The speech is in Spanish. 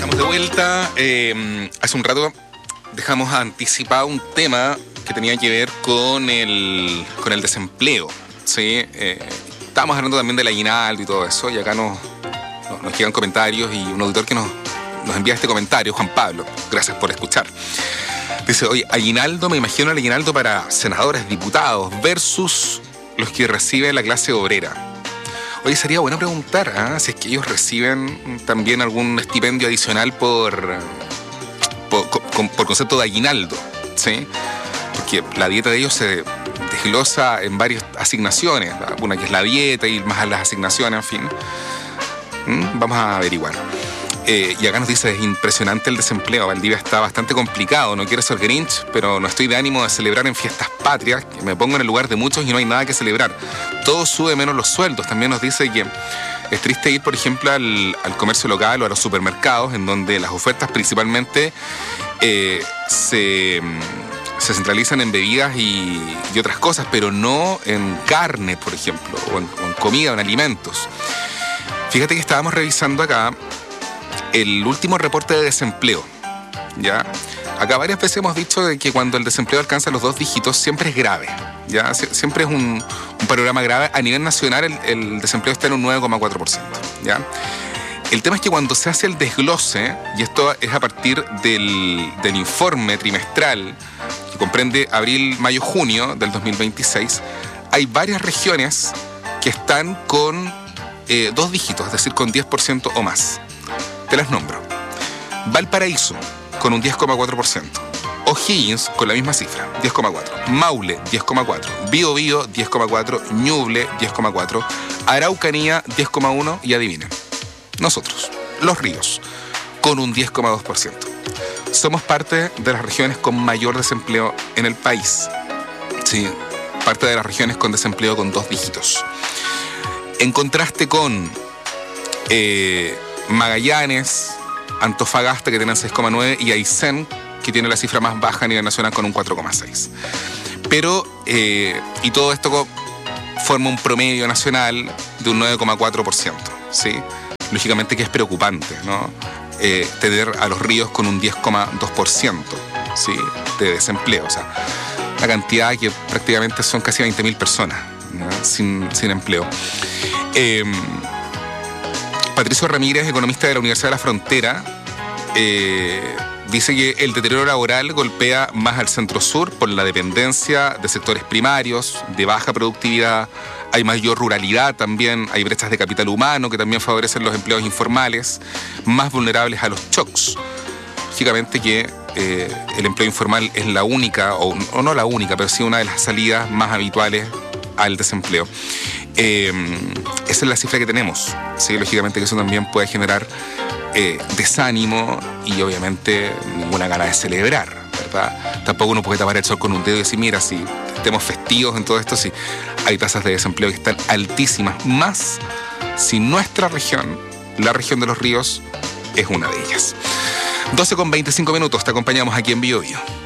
Estamos de vuelta. Hace un rato dejamos anticipado un tema que tenía que ver con el desempleo, ¿sí? Estábamos hablando también del aguinaldo y todo eso, y acá nos llegan comentarios, y un auditor que nos envía este comentario, Juan Pablo, gracias por escuchar. Dice, oye, aguinaldo, me imagino el aguinaldo para senadores, diputados, versus los que recibe la clase obrera. Oye, sería bueno preguntar si es que ellos reciben también algún estipendio adicional por concepto de aguinaldo, ¿sí? Porque la dieta de ellos se desglosa en varias asignaciones, una que es la dieta y más las asignaciones, en fin. Vamos a averiguar. Y acá nos dice, es impresionante el desempleo, Valdivia está bastante complicado, no quiero ser Grinch, pero no estoy de ánimo de celebrar en fiestas patrias, que me pongo en el lugar de muchos y no hay nada que celebrar. Todo sube menos los sueldos. También nos dice que es triste ir, por ejemplo, al comercio local o a los supermercados, en donde las ofertas principalmente se centralizan en bebidas y otras cosas, pero no en carne, por ejemplo, o en comida o en alimentos. Fíjate que estábamos revisando acá el último reporte de desempleo, ¿ya? Acá varias veces hemos dicho de que cuando el desempleo alcanza los 2 dígitos siempre es grave, ¿ya? Siempre es un panorama grave. A nivel nacional el desempleo está en un 9,4%, ¿ya? El tema es que cuando se hace el desglose, y esto es a partir del informe trimestral que comprende abril, mayo, junio del 2026, hay varias regiones que están con 2 dígitos, es decir, con 10% o más. Te las nombro. Valparaíso, con un 10,4%. O'Higgins, con la misma cifra, 10,4%. Maule, 10,4%. Biobío, 10,4%. Ñuble, 10,4%. Araucanía, 10,1%. Y adivinen, nosotros, Los Ríos, con un 10,2%. Somos parte de las regiones con mayor desempleo en el país. Sí, parte de las regiones con desempleo con 2 dígitos. En contraste con Magallanes, Antofagasta, que tienen 6,9%, y Aysén, que tiene la cifra más baja a nivel nacional con un 4,6%. Pero, y todo esto forma un promedio nacional de un 9,4%, ¿sí? Lógicamente que es preocupante, ¿no? Tener a Los Ríos con un 10,2%, ¿sí? De desempleo, o sea, la cantidad que prácticamente son casi 20.000 personas, ¿no? sin empleo. Patricio Ramírez, economista de la Universidad de la Frontera, dice que el deterioro laboral golpea más al centro-sur por la dependencia de sectores primarios, de baja productividad, hay mayor ruralidad también, hay brechas de capital humano que también favorecen los empleos informales, más vulnerables a los shocks. Lógicamente que el empleo informal es la única, o no la única, pero sí una de las salidas más habituales al desempleo. Esa es la cifra que tenemos, ¿sí? Lógicamente que eso también puede generar desánimo y obviamente ninguna gana de celebrar, ¿verdad? Tampoco uno puede tapar el sol con un dedo y decir, mira, si estemos festivos en todo esto, sí, hay tasas de desempleo que están altísimas, más si nuestra región, la región de Los Ríos, es una de ellas. 12:25, te acompañamos aquí en Biobío.